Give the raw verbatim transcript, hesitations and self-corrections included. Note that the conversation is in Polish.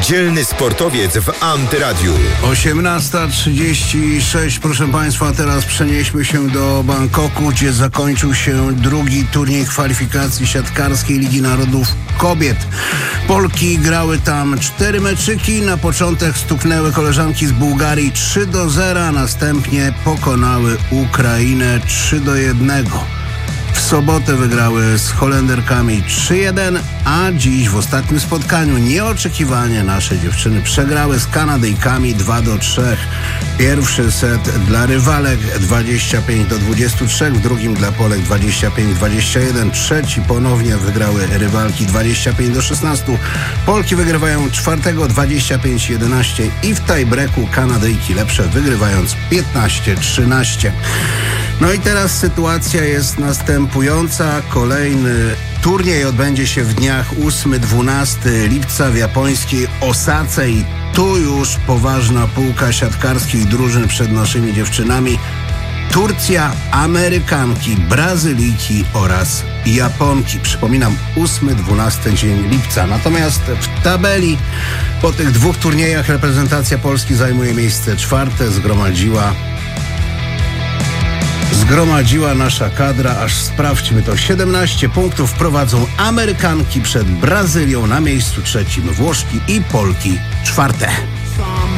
Niedzielny sportowiec w Antyradiu. osiemnasta trzydzieści sześć, proszę Państwa, teraz przenieśmy się do Bangkoku, gdzie zakończył się drugi turniej kwalifikacji siatkarskiej Ligi Narodów Kobiet. Polki grały tam cztery meczyki. Na początek stuknęły koleżanki z Bułgarii trzy do zera, a następnie pokonały Ukrainę trzy do jednego. W sobotę wygrały z Holenderkami trzy jeden, a dziś w ostatnim spotkaniu nieoczekiwanie nasze dziewczyny przegrały z Kanadyjkami dwa do trzech. Pierwszy set dla rywalek dwadzieścia pięć do dwudziestu trzech, w drugim dla Polek dwadzieścia pięć dwadzieścia jeden, trzeci ponownie wygrały rywalki dwadzieścia pięć do szesnastu. Polki wygrywają czwartego dwadzieścia pięć jedenaście i w tiebreaku Kanadyjki lepsze, wygrywając piętnaście trzynaście. No i teraz sytuacja jest następująca. Kolejny turniej odbędzie się w dniach ósmego dwunastego lipca w japońskiej Osace i tu już poważna półka siatkarskich drużyn przed naszymi dziewczynami. Turcja, Amerykanki, Brazylijki oraz Japonki. Przypominam, ósmy dwunasty dzień lipca. Natomiast w tabeli po tych dwóch turniejach reprezentacja Polski zajmuje miejsce czwarte. Zgromadziła Zgromadziła nasza kadra, aż sprawdźmy to, siedemnaście punktów prowadzą Amerykanki przed Brazylią, na miejscu trzecim Włoszki i Polki czwarte.